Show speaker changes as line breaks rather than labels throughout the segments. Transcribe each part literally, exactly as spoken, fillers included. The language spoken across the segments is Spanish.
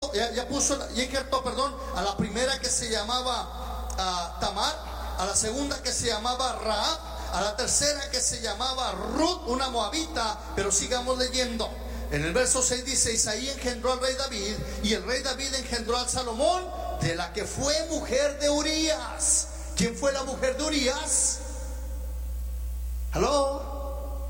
puso, ya, ya puso, ya injertó, perdón, a la primera que se llamaba uh, Tamar, a la segunda que se llamaba Rahab, a la tercera que se llamaba Ruth, una moabita. Pero sigamos leyendo. En el verso seis dice: Isaí engendró al rey David, y el rey David engendró al Salomón, de la que fue mujer de Urías. ¿Quién fue la mujer de Urías? ¿Aló?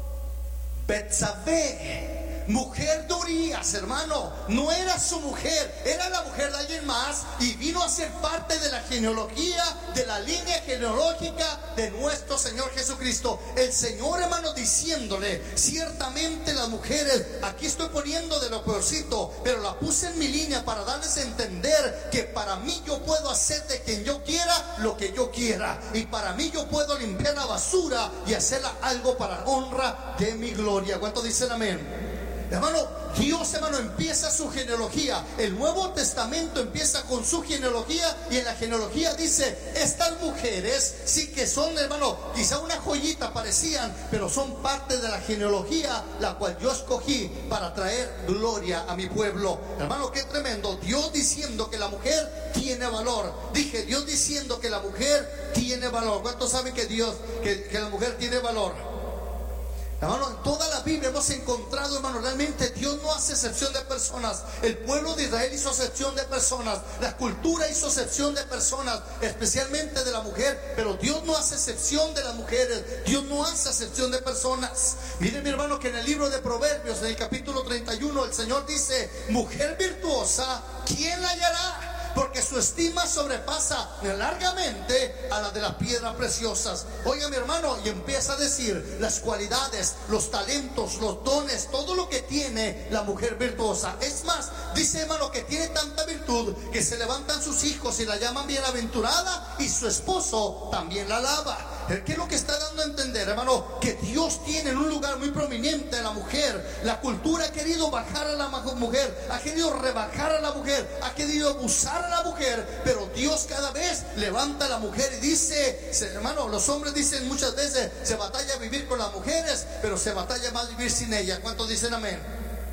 Betsabé, mujer de Urías, hermano. No era su mujer, era la mujer de alguien más, y vino a ser parte de la genealogía, de la línea genealógica de nuestro Señor Jesucristo. El Señor, hermano, diciéndole: ciertamente las mujeres, aquí estoy poniendo de lo peorcito, pero la puse en mi línea para darles a entender que para mí yo puedo hacer de quien yo quiera lo que yo quiera, y para mí yo puedo limpiar la basura y hacerla algo para honra de mi gloria. ¿Cuántos dicen amén? Hermano, Dios, hermano, empieza su genealogía. El Nuevo Testamento empieza con su genealogía, y en la genealogía dice: estas mujeres sí que son, hermano, quizá una joyita parecían, pero son parte de la genealogía, la cual yo escogí para traer gloria a mi pueblo. Hermano, qué tremendo. Dios diciendo que la mujer tiene valor. Dije, Dios diciendo que la mujer tiene valor. ¿Cuántos saben que Dios, que, que la mujer tiene valor? Hermano, en toda la Biblia hemos encontrado, hermano, realmente Dios no hace excepción de personas. El pueblo de Israel hizo excepción de personas, la cultura hizo excepción de personas, especialmente de la mujer. Pero Dios no hace excepción de las mujeres, Dios no hace excepción de personas. Miren, mi hermano, que en el libro de Proverbios, en el capítulo treinta y uno, el Señor dice: mujer virtuosa, ¿quién la hallará? Porque su estima sobrepasa largamente a la de las piedras preciosas. Oiga, mi hermano, y empieza a decir las cualidades, los talentos, los dones, todo lo que tiene la mujer virtuosa. Es más, dice, hermano, que tiene tanta virtud que se levantan sus hijos y la llaman bienaventurada, y su esposo también la alaba. ¿Qué es lo que está dando a entender, hermano? Que Dios tiene en un lugar muy prominente a la mujer. La cultura ha querido bajar a la mujer, ha querido rebajar a la mujer, ha querido abusar a la mujer, pero Dios cada vez levanta a la mujer y dice, hermano, los hombres dicen muchas veces: se batalla a vivir con las mujeres, pero se batalla más vivir sin ellas. ¿Cuántos dicen amén?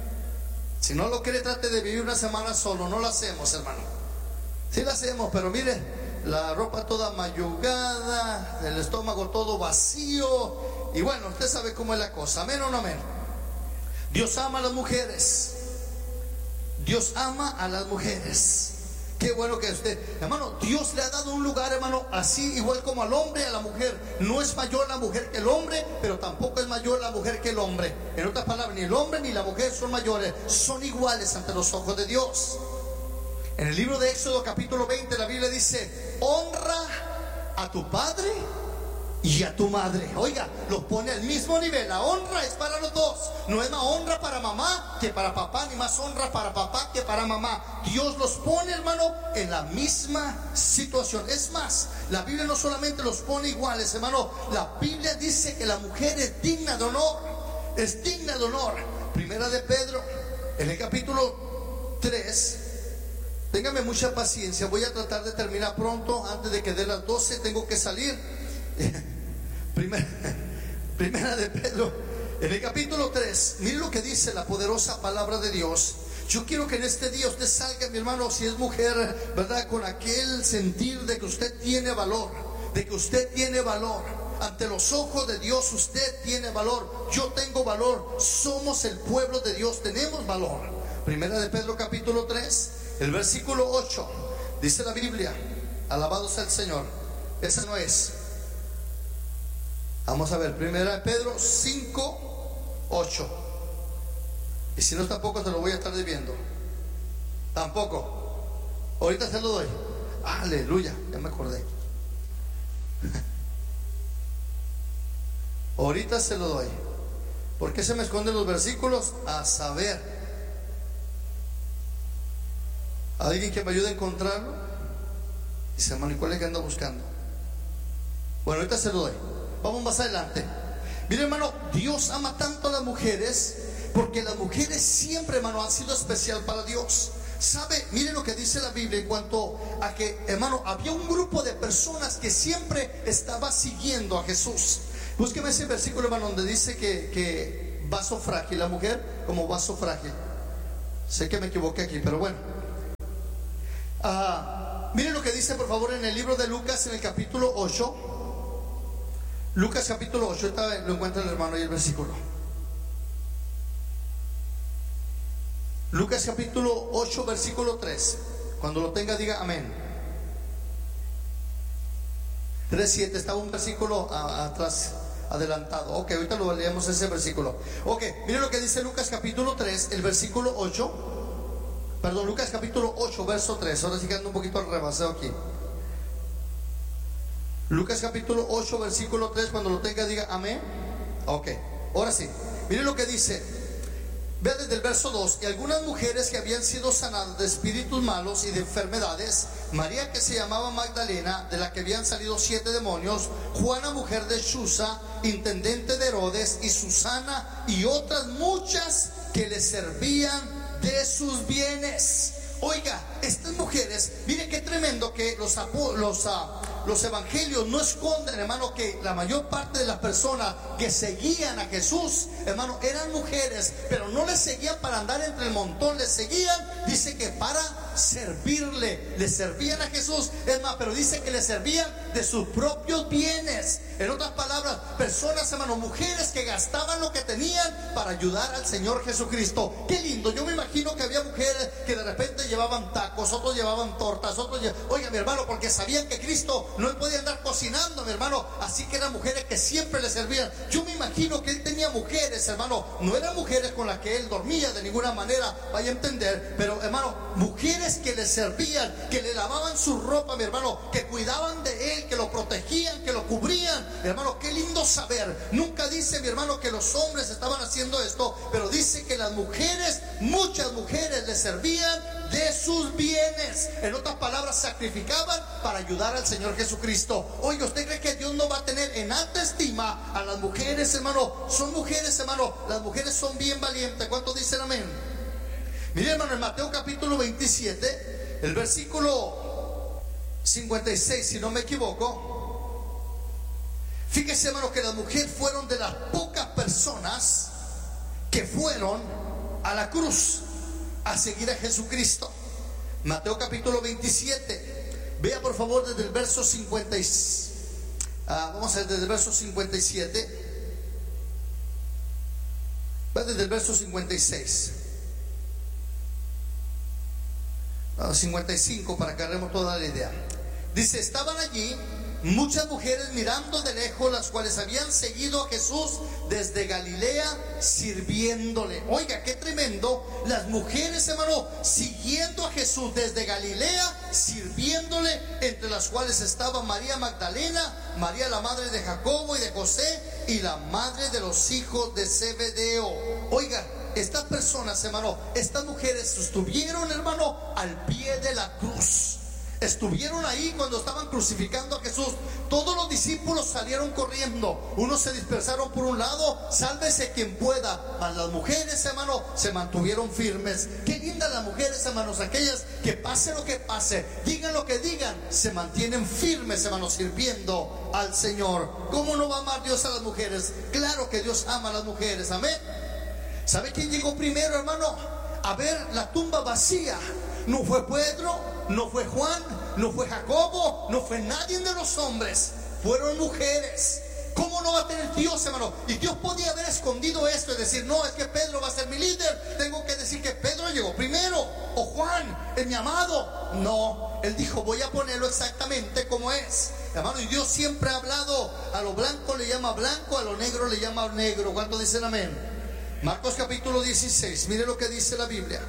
Si no lo quiere, trate de vivir una semana solo. No lo hacemos, hermano. Sí lo hacemos, pero mire, la ropa toda mayugada, el estómago todo vacío, y bueno, usted sabe cómo es la cosa. ¿Amén o no amén? Dios ama a las mujeres. Dios ama a las mujeres. Qué bueno que usted, hermano, Dios le ha dado un lugar, hermano, así igual como al hombre y a la mujer. No es mayor la mujer que el hombre, pero tampoco es mayor la mujer que el hombre. En otras palabras, ni el hombre ni la mujer son mayores, son iguales ante los ojos de Dios. En el libro de Éxodo capítulo veinte, la Biblia dice: honra a tu padre y a tu madre. Oiga, los pone al mismo nivel. La honra es para los dos. No es más honra para mamá que para papá, ni más honra para papá que para mamá. Dios los pone, hermano, en la misma situación. Es más, la Biblia no solamente los pone iguales, hermano. La Biblia dice que la mujer es digna de honor. Es digna de honor. Primera de Pedro, en el capítulo tres. Téngame mucha paciencia, voy a tratar de terminar pronto, antes de que dé las doce, tengo que salir. Primera, primera de Pedro, en el capítulo tres, mire lo que dice la poderosa palabra de Dios. Yo quiero que en este día usted salga, mi hermano, si es mujer, ¿verdad?, con aquel sentir de que usted tiene valor, de que usted tiene valor. Ante los ojos de Dios usted tiene valor, yo tengo valor, somos el pueblo de Dios, tenemos valor. Primera de Pedro capítulo tres, el versículo ocho, dice la Biblia, alabado sea el Señor. Esa no es. Vamos a ver, Primera de Pedro cinco, ocho. Y si no, tampoco se lo voy a estar debiendo. Tampoco. Ahorita se lo doy. Aleluya, ya me acordé. Ahorita se lo doy. ¿Por qué se me esconden los versículos? A saber. ¿Alguien que me ayude a encontrarlo? Dice, hermano, ¿y cuál es que ando buscando? Bueno, ahorita se lo doy. Vamos más adelante. Mire, hermano, Dios ama tanto a las mujeres, porque las mujeres siempre, hermano, han sido especial para Dios. ¿Sabe? Mire lo que dice la Biblia en cuanto a que, hermano, había un grupo de personas que siempre estaba siguiendo a Jesús. Búsqueme ese versículo, hermano, donde dice que, que vaso frágil, la mujer como vaso frágil. Sé que me equivoqué aquí, pero bueno. Ah, miren lo que dice por favor en el libro de Lucas, en el capítulo ocho. Lucas capítulo ocho, ahorita lo encuentra el hermano ahí el versículo. Lucas capítulo ocho, versículo tres. Cuando lo tenga diga amén. tres siete, está un versículo a, atrás, adelantado. Ok, ahorita lo leemos ese versículo. Ok, miren lo que dice Lucas capítulo tres, el versículo ocho. Perdón, Lucas capítulo ocho, verso tres. Ahora sí quedando un poquito al rebaseo aquí. Lucas capítulo ocho, versículo tres. Cuando lo tenga diga amén. Ok, ahora sí. Miren lo que dice. Vea desde el verso dos. Y algunas mujeres que habían sido sanadas de espíritus malos y de enfermedades, María que se llamaba Magdalena, de la que habían salido siete demonios, Juana mujer de Chuza, intendente de Herodes, y Susana y otras muchas que le servían de sus bienes. Oiga, estas mujeres, mire qué tremendo que los, los, uh, los evangelios no esconden, hermano, que la mayor parte de las personas que seguían a Jesús, hermano, eran mujeres, pero no le seguían para andar entre el montón, le seguían, dice que para servirle, le servían a Jesús, es más, pero dice que le servían de sus propios bienes. En otras palabras, personas, hermano, mujeres que gastaban lo que tenían para ayudar al Señor Jesucristo. Qué lindo. Yo me imagino que había mujeres que de repente llevaban tacos, otros llevaban tortas, otros llevaban... Oiga, mi hermano, porque sabían que Cristo no podía andar cocinando, mi hermano, así que eran mujeres que siempre le servían. Yo me imagino que él tenía mujeres, hermano, no eran mujeres con las que él dormía de ninguna manera, vaya a entender, pero hermano, mujeres que le servían, que le lavaban su ropa, mi hermano, que cuidaban de él, que lo protegían, que lo cubrían. Hermano, qué lindo saber. Nunca dice, mi hermano, que los hombres estaban haciendo esto, pero dice que las mujeres, muchas mujeres le servían de sus bienes. En otras palabras, sacrificaban para ayudar al Señor Jesucristo. Oye, ¿usted cree que Dios no va a tener en alta estima a las mujeres, hermano? Son mujeres, hermano, las mujeres son bien valientes. ¿Cuántos dicen amén? Mire, hermano, en Mateo capítulo veintisiete, el versículo cincuenta y seis, si no me equivoco. Fíjese, hermano, que las mujeres fueron de las pocas personas que fueron a la cruz a seguir a Jesucristo. Mateo capítulo veintisiete. Vea por favor desde el verso cincuenta y seis. Ah, vamos a ver desde el verso cincuenta y siete. Va desde el verso cincuenta y seis. Ah, cincuenta y cinco para que agarremos toda la idea. Dice, estaban allí muchas mujeres mirando de lejos, las cuales habían seguido a Jesús desde Galilea sirviéndole. Oiga, qué tremendo. Las mujeres, hermano, siguiendo a Jesús desde Galilea sirviéndole, entre las cuales estaba María Magdalena, María la madre de Jacobo y de José, y la madre de los hijos de Zebedeo. Oiga, estas personas, hermano, estas mujeres estuvieron, hermano, al pie de la cruz. Estuvieron ahí cuando estaban crucificando a Jesús. Todos los discípulos salieron corriendo. Unos se dispersaron por un lado, sálvese quien pueda. Mas las mujeres, hermano, se mantuvieron firmes. Qué lindas las mujeres, hermanos, aquellas que pase lo que pase, digan lo que digan, se mantienen firmes, hermanos, sirviendo al Señor. ¿Cómo no va a amar Dios a las mujeres? Claro que Dios ama a las mujeres, amén. ¿Sabe quién llegó primero, hermano, a ver la tumba vacía? No fue Pedro, no fue Juan, no fue Jacobo, no fue nadie de los hombres, fueron mujeres. ¿Cómo no va a tener Dios, hermano? Y Dios podía haber escondido esto y decir, no, es que Pedro va a ser mi líder, tengo que decir que Pedro llegó primero, o Juan, es mi amado. No, Él dijo, voy a ponerlo exactamente como es, hermano. Y Dios siempre ha hablado, a lo blanco le llama blanco, a lo negro le llama negro. ¿Cuántos dicen amén? Marcos capítulo dieciséis, mire lo que dice la Biblia.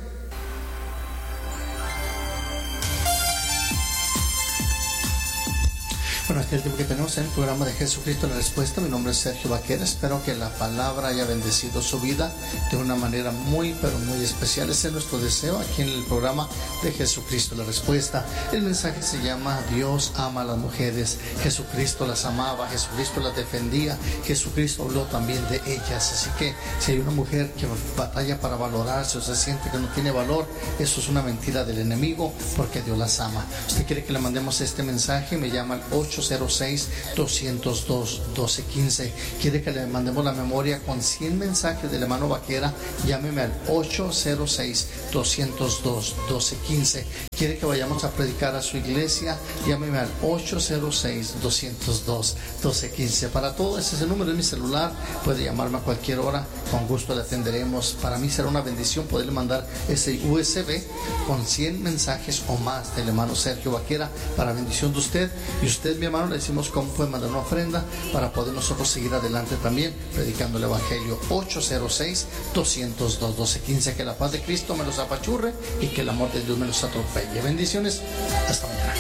Bueno, este es el tiempo que tenemos en el programa de Jesucristo la Respuesta. Mi nombre es Sergio Vaquera. Espero que la palabra haya bendecido su vida de una manera muy, pero muy especial. Ese es nuestro deseo aquí en el programa de Jesucristo la Respuesta. El mensaje se llama Dios ama a las mujeres. Jesucristo las amaba, Jesucristo las defendía, Jesucristo habló también de ellas. Así que si hay una mujer que batalla para valorarse o se siente que no tiene valor, eso es una mentira del enemigo, porque Dios las ama. Usted quiere que le mandemos este mensaje, me llama al ocho ocho cero seis, dos cero dos, doce quince. Quiere que le mandemos la memoria con cien mensajes del hermano Vaquera, llámeme al ocho cero seis, dos cero dos, doce quince. Quiere que vayamos a predicar a su iglesia, llámeme al ocho cero seis, dos cero dos, doce quince. Para todo, ese es el número de mi celular, puede llamarme a cualquier hora, con gusto le atenderemos. Para mí será una bendición poderle mandar ese U S B con cien mensajes o más del hermano Sergio Vaquera para bendición de usted. Y usted, mi hermano, le decimos cómo puede mandar una ofrenda para poder nosotros seguir adelante también predicando el evangelio. Ocho cero seis, dos cero dos, doce quince. Que la paz de Cristo me los apachurre y que el amor de Dios me los atropelle. Bendiciones, hasta mañana.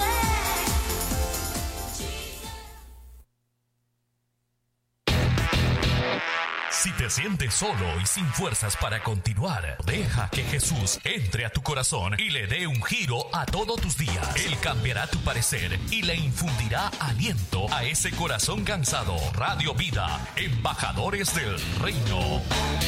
Si te sientes solo y sin fuerzas para continuar, deja que Jesús entre a tu corazón y le dé un giro a todos tus días. Él cambiará tu parecer y le infundirá aliento a ese corazón cansado. Radio Vida, embajadores del reino.